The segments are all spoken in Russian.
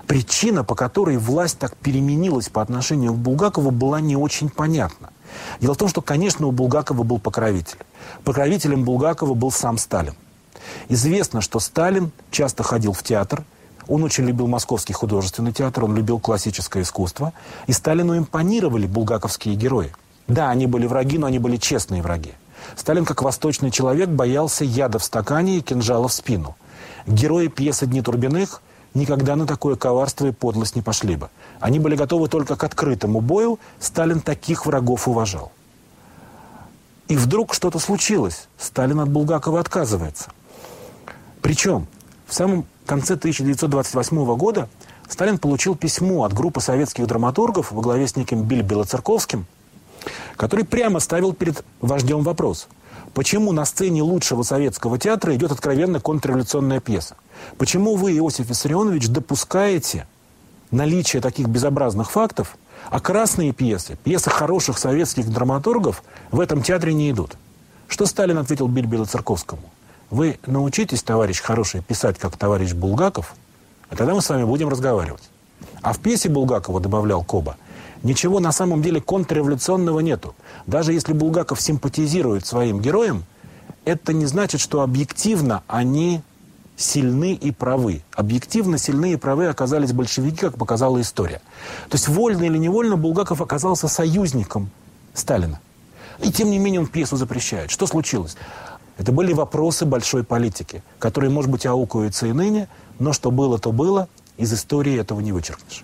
Причина, по которой власть так переменилась по отношению к Булгакову, была не очень понятна. Дело в том, что, конечно, у Булгакова был покровитель. Покровителем Булгакова был сам Сталин. Известно, что Сталин часто ходил в театр, он очень любил Московский художественный театр, он любил классическое искусство, и Сталину импонировали булгаковские герои. Да, они были враги, но они были честные враги. Сталин, как восточный человек, боялся яда в стакане и кинжала в спину. Герои пьесы «Дни Турбиных» никогда на такое коварство и подлость не пошли бы. Они были готовы только к открытому бою. Сталин таких врагов уважал. И вдруг что-то случилось. Сталин от Булгакова отказывается. Причем в самом конце 1928 года Сталин получил письмо от группы советских драматургов во главе с неким Белоцерковским, который прямо ставил перед вождем вопрос: почему на сцене лучшего советского театра идет откровенно контрреволюционная пьеса? Почему вы, Иосиф Виссарионович, допускаете наличие таких безобразных фактов, а красные пьесы, пьесы хороших советских драматургов в этом театре не идут? Что Сталин ответил Белоцерковскому? Вы научитесь, товарищ хороший, писать как товарищ Булгаков, а тогда мы с вами будем разговаривать. А в пьесе Булгакова, добавлял Коба, ничего на самом деле контрреволюционного нету. Даже если Булгаков симпатизирует своим героям, это не значит, что объективно они сильны и правы. Объективно сильны и правы оказались большевики, как показала история. То есть вольно или невольно Булгаков оказался союзником Сталина. И тем не менее он пьесу запрещает. Что случилось? Это были вопросы большой политики, которые, может быть, аукаются и ныне, но что было, то было. Из истории этого не вычеркнешь.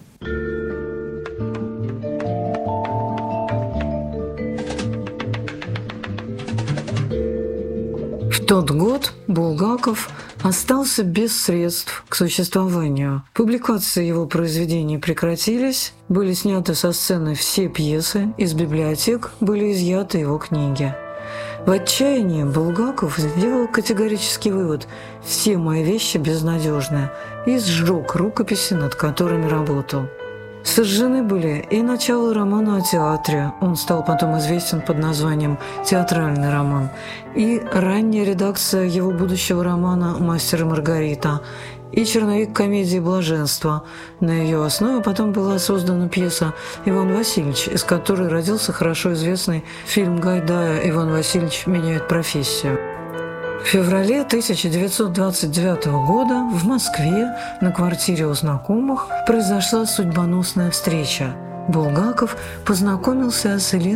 В тот год Булгаков остался без средств к существованию. Публикации его произведений прекратились, были сняты со сцены все пьесы, из библиотек были изъяты его книги. В отчаянии Булгаков сделал категорический вывод: все мои вещи безнадежны, и сжег рукописи, над которыми работал. Сожжены были и начало романа о театре, он стал потом известен под названием «Театральный роман», и ранняя редакция его будущего романа «Мастер и Маргарита», и черновик комедии «Блаженство». На ее основе потом была создана пьеса «Иван Васильевич», из которой родился хорошо известный фильм Гайдая «Иван Васильевич меняет профессию». В феврале 1929 года в Москве на квартире у знакомых произошла судьбоносная встреча. Булгаков познакомился с Еленой